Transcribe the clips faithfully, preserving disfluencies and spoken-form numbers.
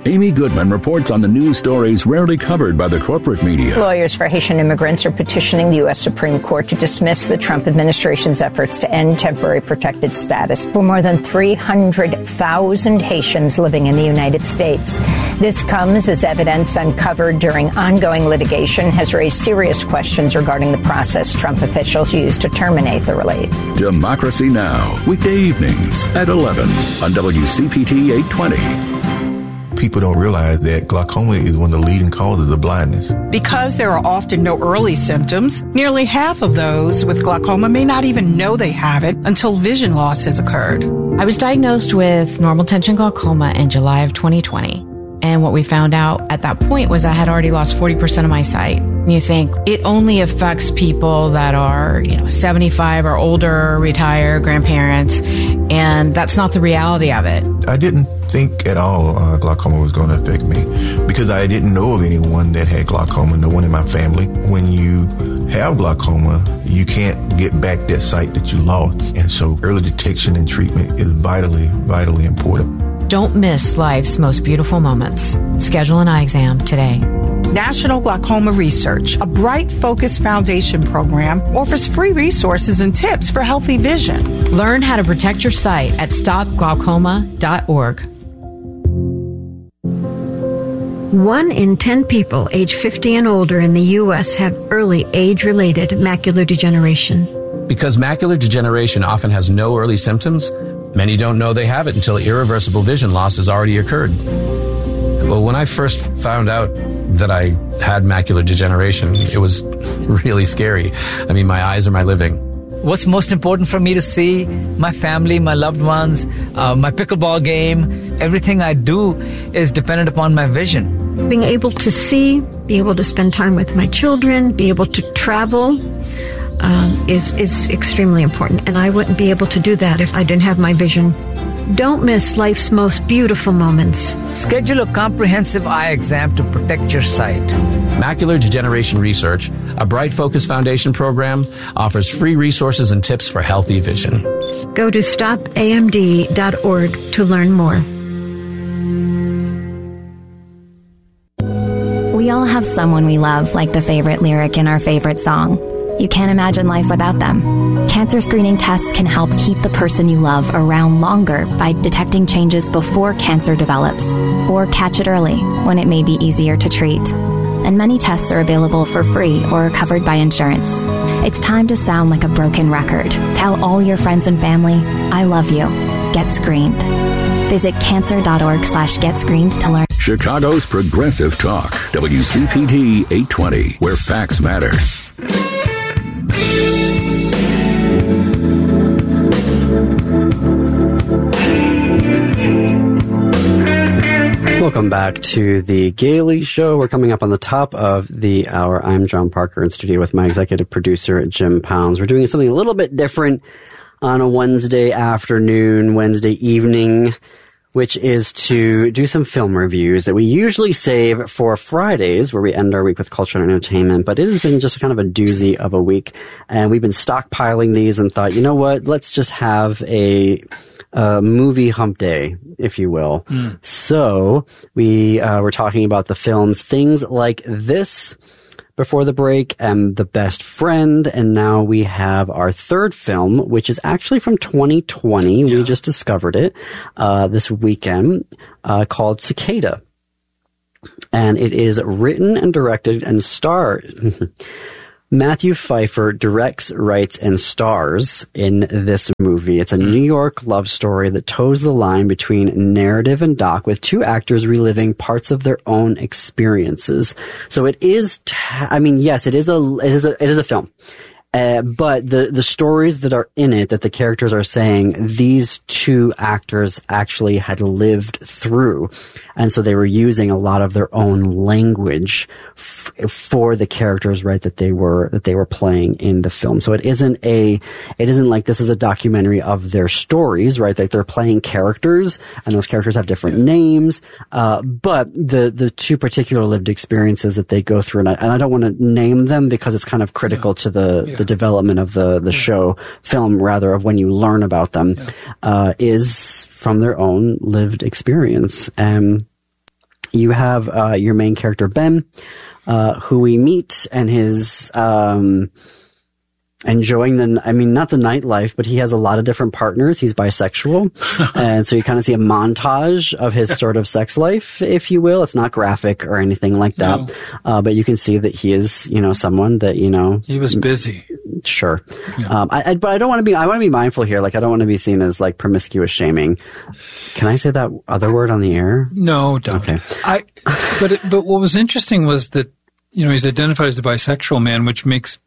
Amy Goodman reports on the news stories rarely covered by the corporate media. Lawyers for Haitian immigrants are petitioning the U S Supreme Court to dismiss the Trump administration's efforts to end temporary protected status for more than three hundred thousand Haitians living in the United States. This comes as evidence uncovered during ongoing litigation has raised serious questions regarding the process Trump officials used to terminate the relief. Democracy Now! Weekday evenings at eleven on W C P T eight twenty. People don't realize that glaucoma is one of the leading causes of blindness. Because there are often no early symptoms, nearly half of those with glaucoma may not even know they have it until vision loss has occurred. I was diagnosed with normal tension glaucoma in July of twenty twenty. And what we found out at that point was I had already lost forty percent of my sight. And you think it only affects people that are, you know, seventy-five or older, retired, grandparents. And that's not the reality of it. I didn't think at all uh, glaucoma was going to affect me because I didn't know of anyone that had glaucoma, no one in my family. When you have glaucoma, you can't get back that sight that you lost. And so early detection and treatment is vitally, vitally important. Don't miss life's most beautiful moments. Schedule an eye exam today. National Glaucoma Research, a Bright Focus Foundation program, offers free resources and tips for healthy vision. Learn how to protect your sight at stop glaucoma dot org. One in ten people age fifty and older in the U S have early age-related macular degeneration. Because macular degeneration often has no early symptoms, many don't know they have it until irreversible vision loss has already occurred. Well, when I first found out that I had macular degeneration, it was really scary. I mean, my eyes are my living. What's most important for me to see? My family, my loved ones, uh, my pickleball game. Everything I do is dependent upon my vision. Being able to see, be able to spend time with my children, be able to travel um, is, is extremely important. And I wouldn't be able to do that if I didn't have my vision. Don't miss life's most beautiful moments. Schedule a comprehensive eye exam to protect your sight. Macular Degeneration Research, a Bright Focus Foundation program, offers free resources and tips for healthy vision. Go to stop A M D dot org to learn more. We all have someone we love, like the favorite lyric in our favorite song. You can't imagine life without them. Cancer screening tests can help keep the person you love around longer by detecting changes before cancer develops, or catch it early when it may be easier to treat. And many tests are available for free or are covered by insurance. It's time to sound like a broken record. Tell all your friends and family, I love you. Get screened. Visit cancer dot org slash get screened to learn. Chicago's Progressive Talk, W C P T eight twenty, where facts matter. Welcome back to the Gailey Show. We're coming up on the top of the hour. I'm John Parker in studio with my executive producer, Jim Pounds. We're doing something a little bit different on a Wednesday afternoon, Wednesday evening, which is to do some film reviews that we usually save for Fridays, where we end our week with culture and entertainment. But it has been just kind of a doozy of a week, and we've been stockpiling these and thought, you know what, let's just have a Uh, movie hump day, if you will. Mm. So we uh, were talking about the films Things Like This before the break and The Best Friend, and now we have our third film, which is actually from twenty twenty. Yeah. We just discovered it uh, this weekend, uh, called Cicada. And it is written and directed and starred Matthew Pfeiffer directs, writes, and stars in this movie. It's a New York love story that toes the line between narrative and doc, with two actors reliving parts of their own experiences. So it is, t- I mean, yes, it is a, it is a, it is a film. Uh, but the, the stories that are in it, that the characters are saying, these two actors actually had lived through. And so they were using a lot of their own language f- for the characters, right, that they were, that they were playing in the film. So it isn't a, it isn't like this is a documentary of their stories, right? Like they're playing characters, and those characters have different names. Uh, but the, the two particular lived experiences that they go through, and I, and I don't want to name them because it's kind of critical yeah. to the, yeah. the development of the, the yeah. show, film rather, of when you learn about them, yeah. uh, is from their own lived experience. Um, you have uh, your main character, Ben, uh, who we meet and his um, enjoying the, I mean, not the nightlife, but he has a lot of different partners. He's bisexual. And so you kind of see a montage of his sort of sex life, if you will. It's not graphic or anything like that. No. Uh, but you can see that he is, you know, someone that, you know. He was busy. Sure. Yeah. Um, I, I, but I don't want to be, I want to be mindful here. Like, I don't want to be seen as like promiscuous shaming. Can I say that other word on the air? No, don't. Okay. I, but, it, but what was interesting was that, you know, he's identified as a bisexual man, which makes,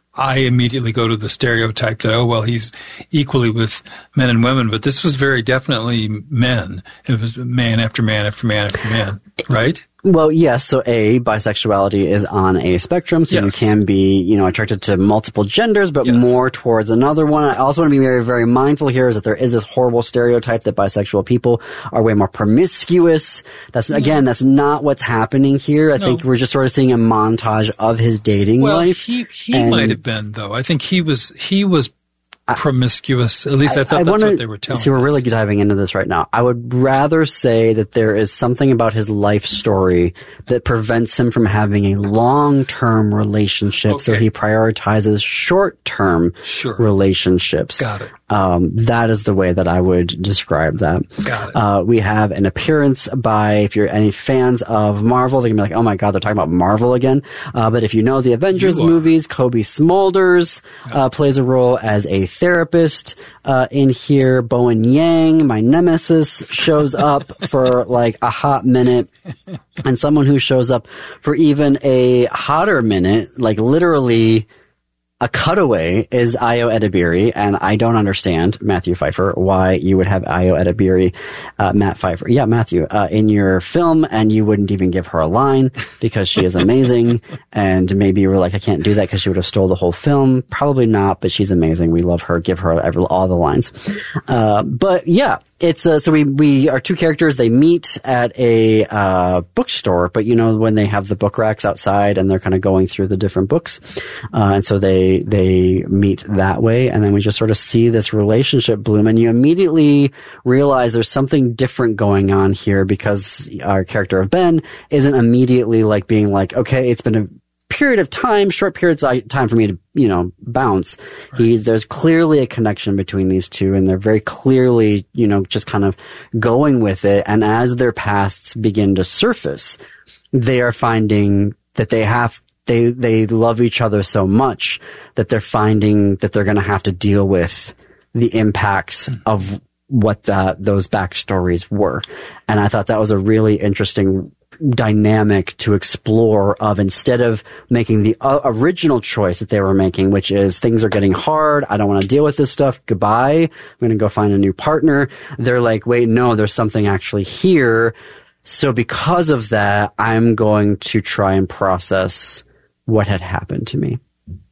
I immediately go to the stereotype that, oh, well, he's equally with men and women, but this was very definitely men. It was man after man after man after man, right? Well, yes. So A, bisexuality is on a spectrum. So yes. You can be, you know, attracted to multiple genders, but yes. more towards another one. I also want to be very, very mindful here is that there is this horrible stereotype that bisexual people are way more promiscuous. That's, no. again, that's not what's happening here. I no. think we're just sort of seeing a montage of his dating well, life. He, he might have been, though. I think he was, he was promiscuous. At least I, I thought I that's wanna, what they were telling us. See, we're really diving into this right now. I would rather say that there is something about his life story that prevents him from having a long-term relationship, okay. so he prioritizes short-term sure. relationships. Got it. Um, that is the way that I would describe that. Got it. Uh, we have an appearance by, if you're any fans of Marvel, they're going to be like, oh my God, they're talking about Marvel again. Uh, but if you know the Avengers movies, Kobe Smulders, yeah. uh, plays a role as a therapist, uh, in here. Bowen Yang, my nemesis, shows up for like a hot minute. And someone who shows up for even a hotter minute, like literally a cutaway, is Ayo Edebiri, and I don't understand, Matthew Pfeiffer, why you would have Ayo Edebiri, uh, Matt Pfeiffer, yeah, Matthew, uh, in your film, and you wouldn't even give her a line because she is amazing, and maybe you were like, I can't do that because she would have stole the whole film. Probably not, but she's amazing. We love her. Give her every, all the lines. Uh, but yeah. It's, uh, so we, we, our two characters, they meet at a, uh, bookstore, but you know, when they have the book racks outside and they're kind of going through the different books. Uh, and so they, they meet that way. And then we just sort of see this relationship bloom, and you immediately realize there's something different going on here because our character of Ben isn't immediately like being like, okay, it's been a period of time, short periods of time for me to, you know, bounce. Right. He's, there's clearly a connection between these two, and they're very clearly, you know, just kind of going with it. And as their pasts begin to surface, they are finding that they have, they, they love each other so much that they're finding that they're going to have to deal with the impacts mm. of what the, those backstories were. And I thought that was a really interesting dynamic to explore of, instead of making the uh, original choice that they were making, which is things are getting hard, I don't want to deal with this stuff, goodbye, I'm going to go find a new partner. They're like, wait, no, there's something actually here. So because of that, I'm going to try and process what had happened to me.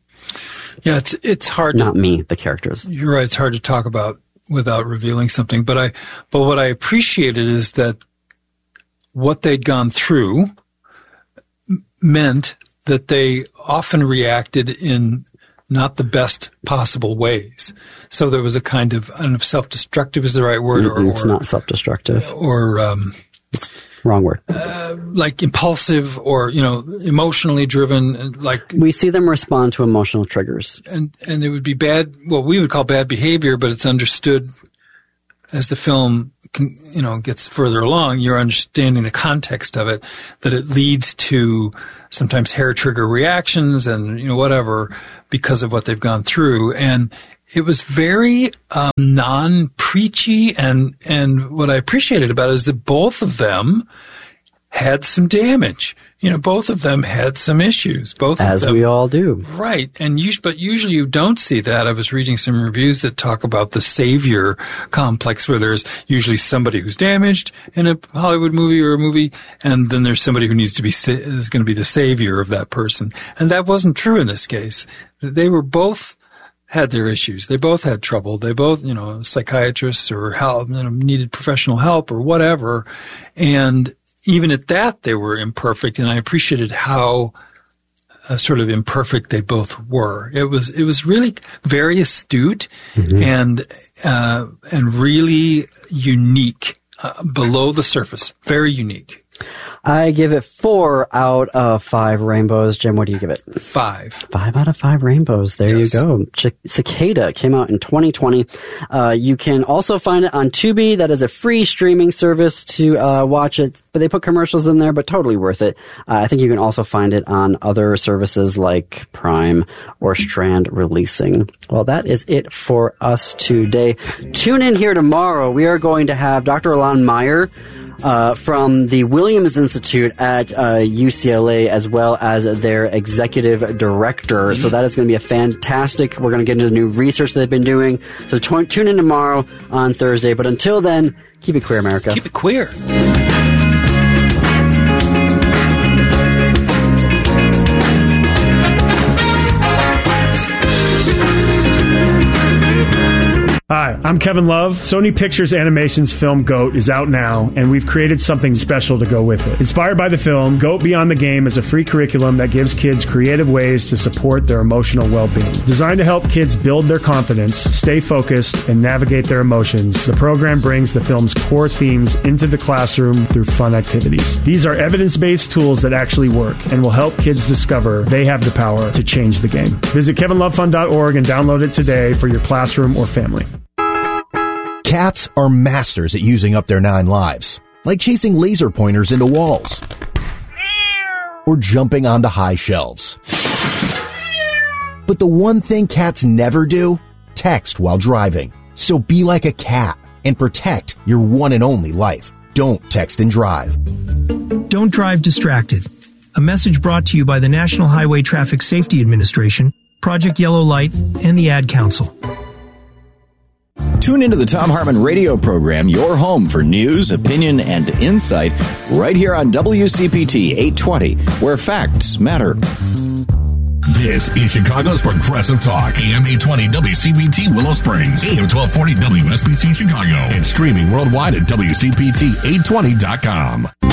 Yeah, it's it's hard. Not to, me, the characters. You're right. It's hard to talk about without revealing something. But I, but what I appreciated is that what they'd gone through meant that they often reacted in not the best possible ways. So there was a kind of, I don't know if self-destructive is the right word. Mm-mm, or, it's or, not self-destructive. Or, um, wrong word. Uh, like impulsive or, you know, emotionally driven. Like we see them respond to emotional triggers. And, and it would be bad, what we would call bad behavior, but it's understood as the film, can, you know, gets further along, you're understanding the context of it, that it leads to sometimes hair trigger reactions and, you know, whatever, because of what they've gone through. And it was very um, non-preachy, and, and what I appreciated about it is that both of them had some damage. You know, both of them had some issues. Both As of them, we all do. Right. And you, but usually you don't see that. I was reading some reviews that talk about the savior complex, where there's usually somebody who's damaged in a Hollywood movie or a movie, and then there's somebody who needs to be, is going to be the savior of that person. And that wasn't true in this case. They were both had their issues. They both had trouble. They both, you know, psychiatrists or help, you know, needed professional help or whatever. And even at that, they were imperfect, and I appreciated how uh, sort of imperfect they both were. It was it was really very astute mm-hmm. and uh, and really unique uh, below the surface. Very unique. I give it four out of five rainbows. Jim, what do you give it? Five. Five out of five rainbows. There yes. you go. Ch- Cicada came out in twenty twenty. Uh, you can also find it on Tubi. That is a free streaming service to uh, watch it, but they put commercials in there, but totally worth it. Uh, I think you can also find it on other services like Prime or Strand Releasing. Well, that is it for us today. Tune in here tomorrow. We are going to have Doctor Alon Meyer Uh, from the Williams Institute at uh, U C L A, as well as their executive director. Mm-hmm. So that is going to be a fantastic. We're going to get into the new research that they've been doing. So t- tune in tomorrow on Thursday. But until then, keep it queer, America. Keep it queer. Hi, I'm Kevin Love. Sony Pictures Animation's film GOAT is out now, and we've created something special to go with it. Inspired by the film, GOAT Beyond the Game is a free curriculum that gives kids creative ways to support their emotional well-being. Designed to help kids build their confidence, stay focused, and navigate their emotions, the program brings the film's core themes into the classroom through fun activities. These are evidence-based tools that actually work and will help kids discover they have the power to change the game. Visit kevin love fund dot org and download it today for your classroom or family. Cats are masters at using up their nine lives, like chasing laser pointers into walls or jumping onto high shelves. But the one thing cats never do? Text while driving. So be like a cat and protect your one and only life. Don't text and drive. Don't drive distracted. A message brought to you by the National Highway Traffic Safety Administration, Project Yellow Light, and the Ad Council. Tune into the Thom Hartmann radio program, your home for news, opinion, and insight, right here on W C P T eight twenty, where facts matter. This is Chicago's Progressive Talk, A M eight twenty W C P T Willow Springs, A M twelve forty W S B C Chicago, and streaming worldwide at W C P T eight twenty dot com.